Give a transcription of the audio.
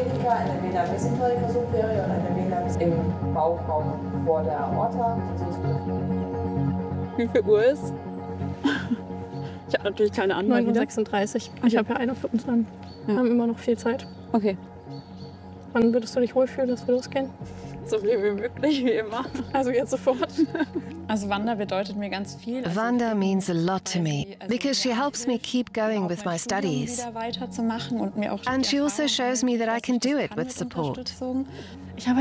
Vena in der Vena mesenterica superior und in der Vena im Bauchraum vor der Aorta. Wie viel Uhr ist? Ich habe natürlich keine Ahnung. 9:36 Uhr. Okay. Ich habe ja 1:05 Uhr. Wir haben immer noch viel Zeit. Okay. Wann würdest du dich wohlfühlen, dass wir losgehen? So viel wie möglich, wie immer. Also jetzt sofort. Also Wanda bedeutet mir ganz viel. Wanda means a lot to me because she helps me keep going with my studies. Weiterzumachen und mir auch And she also shows me that I can do it with support.